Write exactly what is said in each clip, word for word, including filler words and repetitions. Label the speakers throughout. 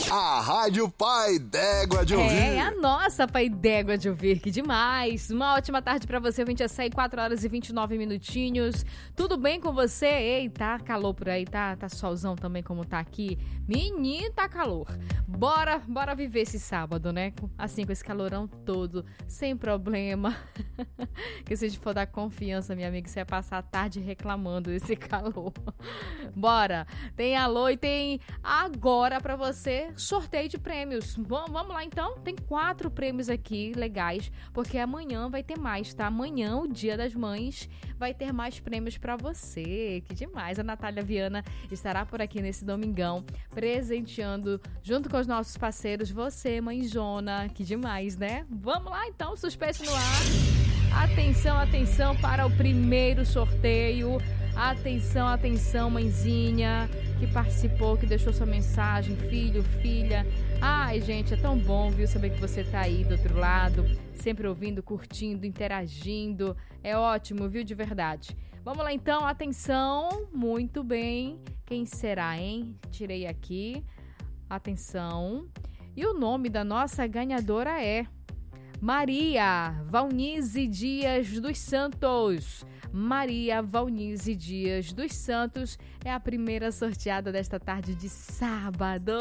Speaker 1: A Rádio Pai d'Égua de Ouvir.
Speaker 2: É, a nossa Pai d'Égua de Ouvir, que demais. Uma ótima tarde pra você, vinte a seis, quatro horas e vinte e nove minutinhos. Tudo bem com você? Ei, tá calor por aí, tá? Tá solzão também como tá aqui. Menino, tá calor. Bora, bora viver esse sábado, né? Assim, com esse calorão todo, sem problema. Que se a gente for dar confiança, minha amiga, você vai passar a tarde reclamando desse calor. Bora. Tem alô e tem agora pra você sorteio de prêmios. Vamos, vamos lá então? Tem quatro prêmios aqui legais, porque amanhã vai ter mais, tá? Amanhã, o Dia das Mães, vai ter mais prêmios pra você. Que demais! A Natália Viana estará por aqui nesse domingão, presenteando, junto com os nossos parceiros, você, mãezona. Que demais, né? Vamos lá então, suspense no ar. Atenção, atenção para o primeiro sorteio. Atenção, atenção, mãezinha que participou, que deixou sua mensagem, filho, filha. Ai, gente, é tão bom, viu, saber que você tá aí do outro lado, sempre ouvindo, curtindo, interagindo. É ótimo, viu, de verdade. Vamos lá, então, atenção, muito bem. Quem será, hein? Tirei aqui. Atenção. E o nome da nossa ganhadora é Maria Valnize Dias dos Santos. Maria Valnize Dias dos Santos é a primeira sorteada desta tarde de sábado.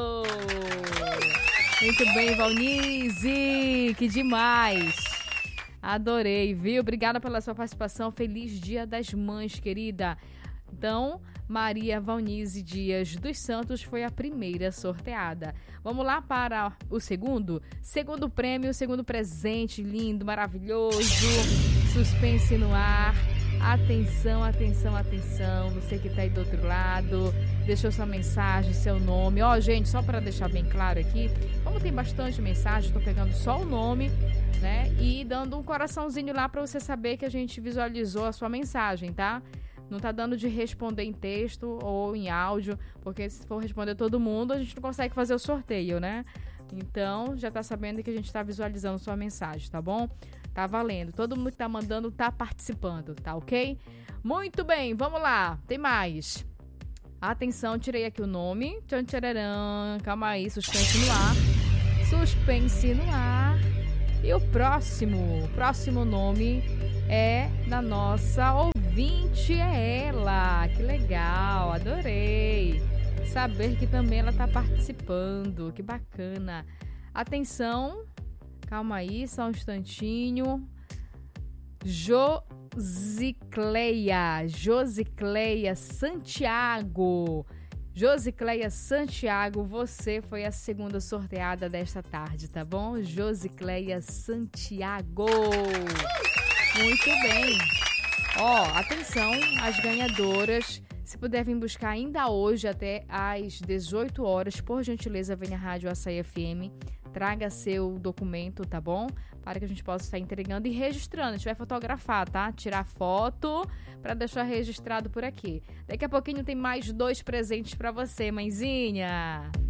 Speaker 2: Muito bem, Valnize, que demais. Adorei, viu? Obrigada pela sua participação. Feliz Dia das Mães, querida. Então, Maria Valnize Dias dos Santos foi a primeira sorteada. Vamos lá para o segundo? Segundo prêmio, segundo presente lindo, maravilhoso. Suspense no ar. Atenção, atenção, atenção. Você que tá aí do outro lado, deixou sua mensagem, seu nome. Ó, gente, só para deixar bem claro aqui, como tem bastante mensagem, tô pegando só o nome, né? E dando um coraçãozinho lá para você saber que a gente visualizou a sua mensagem, tá? Não tá dando de responder em texto ou em áudio, porque se for responder todo mundo, a gente não consegue fazer o sorteio, né? Então, já tá sabendo que a gente tá visualizando sua mensagem, tá bom? Tá valendo. Todo mundo que tá mandando tá participando, tá ok? Muito bem, vamos lá. Tem mais. Atenção, tirei aqui o nome. Tchan, tchararã. Calma aí, suspense no ar. Suspense no ar. E o próximo, o próximo nome é da nossa ouvinte, é ela. Que legal, adorei. Saber que também ela tá participando, que bacana. Atenção, calma aí, só um instantinho. Josicleia, Josicleia Santiago. Josicleia Santiago, você foi a segunda sorteada desta tarde, tá bom? Josicleia Santiago. Muito bem. Ó, atenção, as ganhadoras, se puder vir buscar ainda hoje até às dezoito horas, por gentileza, venha à Rádio Açaí F M, traga seu documento, tá bom? Para que a gente possa estar entregando e registrando. A gente vai fotografar, tá? Tirar foto para deixar registrado por aqui. Daqui a pouquinho tem mais dois presentes para você, mãezinha.